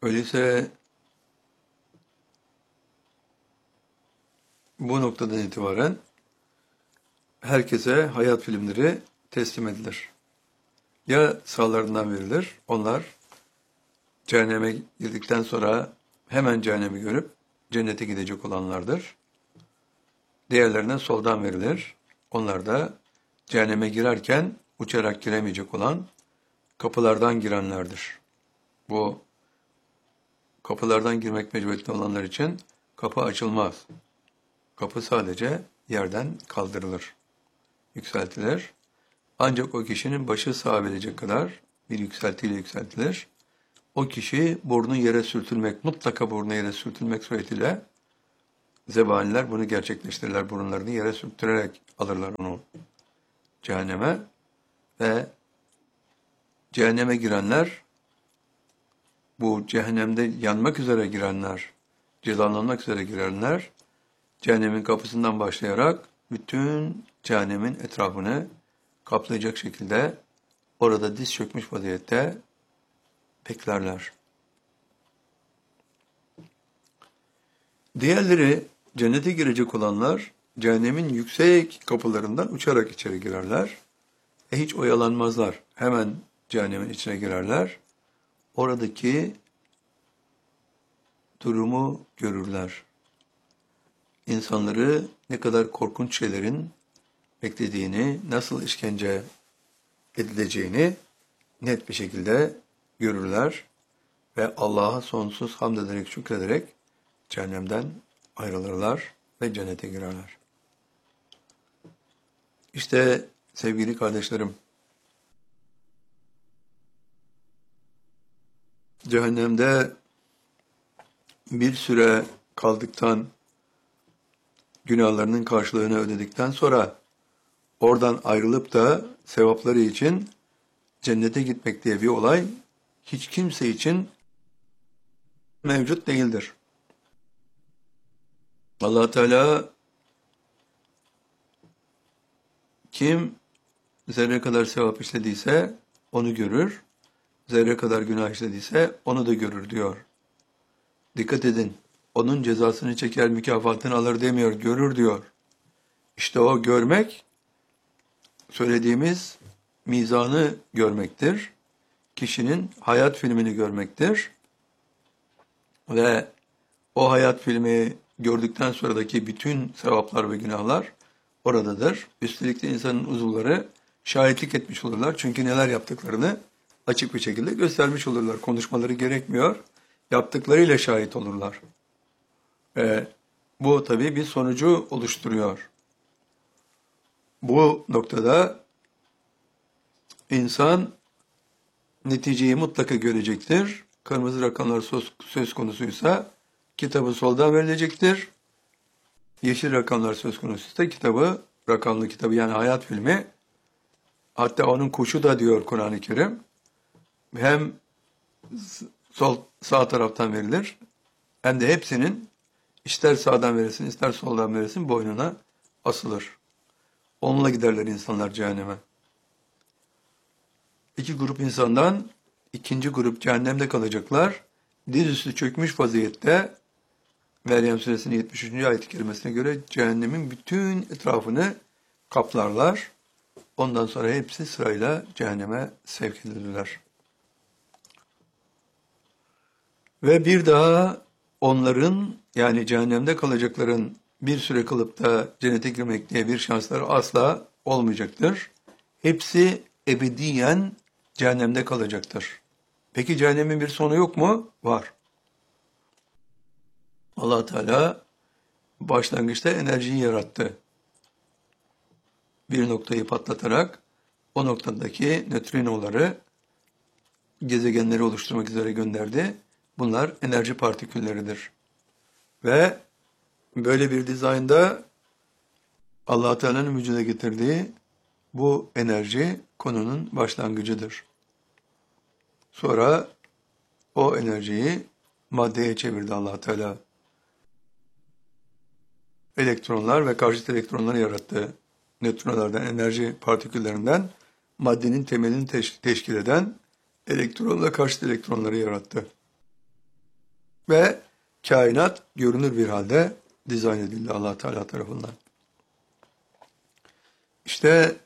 Öyleyse bu noktadan itibaren herkese hayat filmleri teslim edilir. Ya sağlarından verilir, onlar cehenneme girdikten sonra hemen cehennemi görüp cennete gidecek olanlardır. Diğerlerine soldan verilir. Onlar da cehenneme girerken uçarak giremeyecek olan kapılardan girenlerdir. Bu kapılardan girmek mecburiyetinde olanlar için kapı açılmaz. Kapı sadece yerden kaldırılır, yükseltilir. Ancak o kişinin başı sığabilecek kadar bir yükseltiyle yükseltilir. O kişi burnu yere sürtülmek, mutlaka burnu yere sürtülmek suretiyle zebaniler bunu gerçekleştirirler. Burunlarını yere sürtürerek alırlar onu cehenneme ve cehenneme girenler, bu cehennemde yanmak üzere girenler, cezalanmak üzere girenler, cehennemin kapısından başlayarak bütün cehennemin etrafını kaplayacak şekilde orada diz çökmüş vaziyette beklerler. Diğerleri, cennete girecek olanlar, cehennemin yüksek kapılarından uçarak içeri girerler. Hiç oyalanmazlar. Hemen cehennemin içine girerler. Oradaki durumu görürler. İnsanları ne kadar korkunç şeylerin beklediğini, nasıl işkence edileceğini net bir şekilde görürler ve Allah'a sonsuz hamd ederek, şükrederek cehennemden ayrılırlar ve cennete girerler. İşte sevgili kardeşlerim, cehennemde bir süre kaldıktan, günahlarının karşılığını ödedikten sonra oradan ayrılıp da sevapları için cennete gitmek diye bir olay hiç kimse için mevcut değildir. Allah Teala kim zerre kadar sevap işlediyse onu görür, zerre kadar günah işlediyse onu da görür diyor. Dikkat edin, onun cezasını çeker, mükafatını alır demiyor, görür diyor. İşte o görmek, söylediğimiz mizanı görmektir. Kişinin hayat filmini görmektir. Ve o hayat filmi gördükten sonraki bütün sevaplar ve günahlar oradadır. Üstelik de insanın uzuvları şahitlik etmiş olurlar. Çünkü neler yaptıklarını açık bir şekilde göstermiş olurlar. Konuşmaları gerekmiyor. Yaptıklarıyla şahit olurlar. Bu tabii bir sonucu oluşturuyor. Bu noktada insan neticeyi mutlaka görecektir. Kırmızı rakamlar söz konusuysa kitabı soldan verilecektir. Yeşil rakamlar söz konusuysa rakamlı kitabı yani hayat filmi, hatta onun kuşu da diyor Kur'an-ı Kerim, hem sağ taraftan verilir hem de hepsinin ister sağdan verilsin ister soldan verilsin boynuna asılır. Onunla giderler insanlar cehenneme. İki grup insandan ikinci grup cehennemde kalacaklar. Dizüstü çökmüş vaziyette Meryem Suresinin 73. ayet-i kerimesine göre cehennemin bütün etrafını kaplarlar. Ondan sonra hepsi sırayla cehenneme sevk edilirler. Ve bir daha onların, yani cehennemde kalacakların bir süre kalıp da cennete girmek diye bir şansları asla olmayacaktır. Hepsi ebediyen cehennemde kalacaktır. Peki cehennemin bir sonu yok mu? Var. Allah Teala başlangıçta enerjiyi yarattı. Bir noktayı patlatarak o noktadaki nötrinoları gezegenleri oluşturmak üzere gönderdi. Bunlar enerji partikülleridir. Ve böyle bir dizaynda Allah Teala'nın vücuda getirdiği bu enerji konunun başlangıcıdır. Sonra o enerjiyi maddeye çevirdi Allah Teala. Elektronlar ve karşıt elektronları yarattı. Nötrinolardan, enerji partiküllerinden maddenin temelini teşkil eden elektron ve karşıt elektronları yarattı. Ve kainat görünür bir halde dizayn edildi Allah Teala tarafından. İşte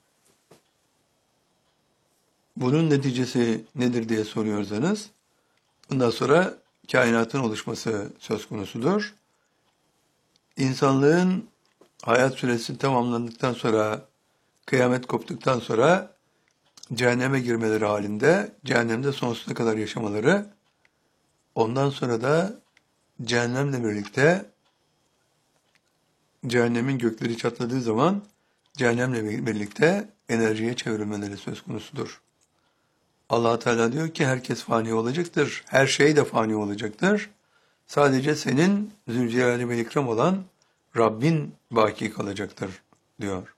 bunun neticesi nedir diye soruyorsanız, bundan sonra kainatın oluşması söz konusudur. İnsanlığın hayat süresi tamamlandıktan sonra, kıyamet koptuktan sonra cehenneme girmeleri halinde, cehennemde sonsuza kadar yaşamaları, ondan sonra da cehennemle birlikte, cehennemin gökleri çatladığı zaman, cehennemle birlikte enerjiye çevrilmeleri söz konusudur. Allah Teala diyor ki herkes fani olacaktır, her şey de fani olacaktır. Sadece senin Zülcelal ve İkram olan Rabbin baki kalacaktır diyor.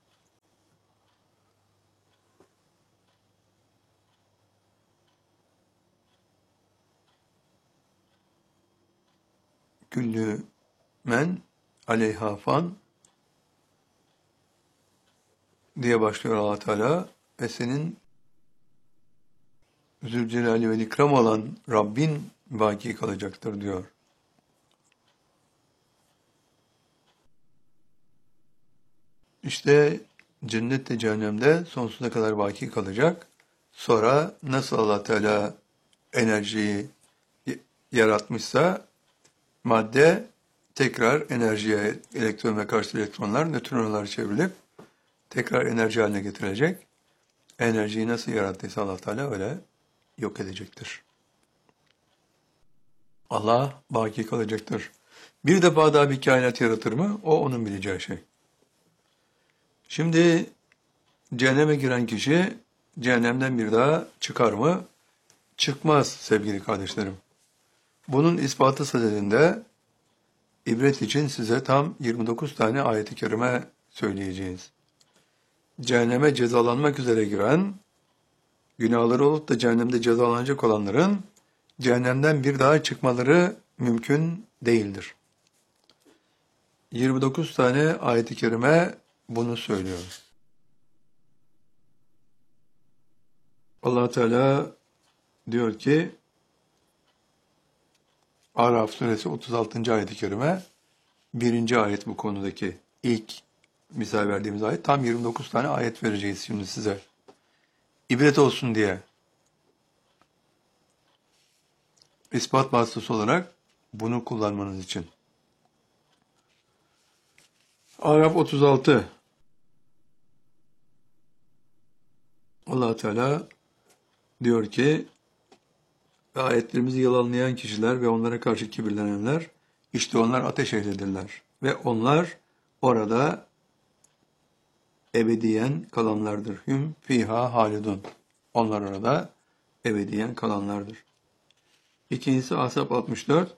Küllü men aleyha fan diye başlıyor Allah Teala ve senin Zülcelal ve İkram olan Rabbin baki kalacaktır diyor. İşte cennette cehennemde sonsuza kadar baki kalacak. Sonra nasıl Allah Teala enerjiyi yaratmışsa madde tekrar enerjiye, elektron ve karşı elektronlar, nötronlar çevrilip tekrar enerji haline getirilecek. Enerjiyi nasıl yarattıysa Allah Teala öyle yok edecektir. Allah baki kalacaktır. Bir defa daha bir kainat yaratır mı? O onun bileceği şey. Şimdi cehenneme giren kişi cehennemden bir daha çıkar mı? Çıkmaz sevgili kardeşlerim. Bunun ispatı sadedinde ibret için size tam 29 tane ayet-i kerime söyleyeceğiz. Cehenneme cezalanmak üzere giren, günahları olup da cehennemde cezalanacak olanların cehennemden bir daha çıkmaları mümkün değildir. 29 tane ayet-i kerime bunu söylüyor. Allah Teala diyor ki Araf suresi 36. ayet-i kerime 1. ayet bu konudaki ilk misal verdiğimiz ayet. Tam 29 tane ayet vereceğiz şimdi size. İbret olsun diye. İspat vasıtası olarak bunu kullanmanız için. Araf 36. Allah Teala diyor ki ayetlerimizi yalanlayan kişiler ve onlara karşı kibirlenenler işte onlar ateş ehlidirler ve onlar orada ebediyen kalanlardır. Hüm fiha halidun. Onlar orada ebediyen kalanlardır. İkincisi Ahzab 64.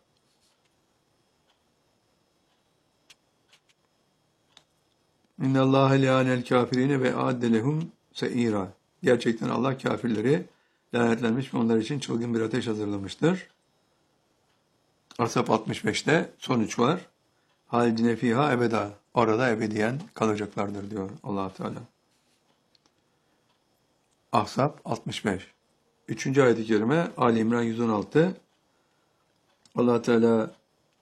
İnnallâhe leânel kâfirîne ve a'adde lehum se'îrâ. Gerçekten Allah kafirleri lanetlenmiş ve onlar için çılgın bir ateş hazırlamıştır. Ahzab 65'te son 3 var. Halidine fiha ebeda. Orada ebediyen kalacaklardır diyor Allah Teala. Ahzab 65. 3. ayet-i kerime Ali İmran 116. Allah Teala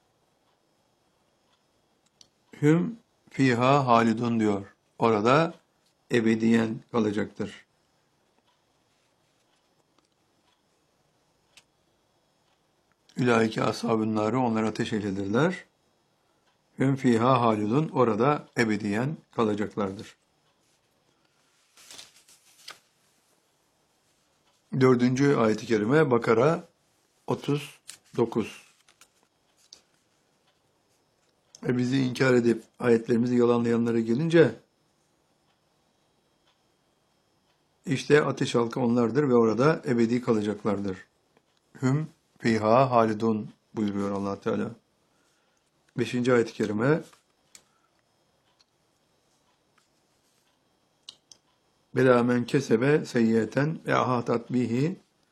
hüm fiha halidun diyor. Orada ebediyen kalacaktır. Ülaike ashab-ın nâri, onlar ateş ehlidirler. Hüm fiha halidun, orada ebediyen kalacaklardır. 4. ayet-i kerime Bakara 39. Bizi inkar edip ayetlerimizi yalanlayanlara gelince işte ateş halkı onlardır ve orada ebedi kalacaklardır. Hüm fiha halidun buyuruyor Allah Teala. 5. ayet-i kerime Bela men kesebe seyyiyeten ve ahatat bihi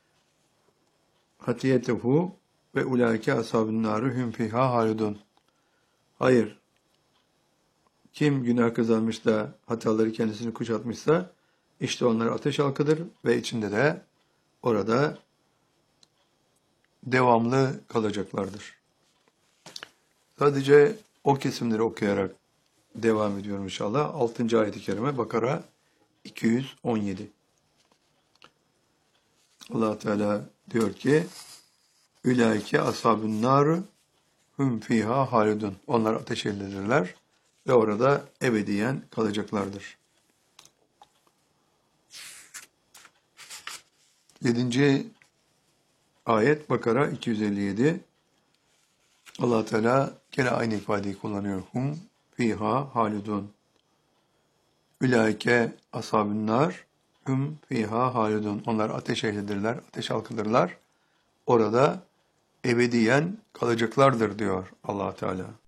hatiyetehu ve ulaike ashabun nâri hüm fiha halidun. Hayır. Kim günah kazanmış da hataları kendisini kuşatmışsa işte onlar ateş halkıdır ve içinde de orada devamlı kalacaklardır. Sadece o kesimleri okuyarak devam ediyorum inşallah. 6. ayet-i kerime Bakara 217. Allah Teala diyor ki Ülaike ashabun nar hum fiha halidun. Onlar ateş ehlidirler ve orada ebediyen kalacaklardır. 7. ayet Bakara 257. Allah Teala gene aynı ifadeyi kullanıyor. Hum fiha halidun. Ülaike ashabun nar hum fiha halidun. Onlar ateş ehlidirler, ateş halkıdırlar. Orada ebediyen kalacaklardır diyor Allah Teala.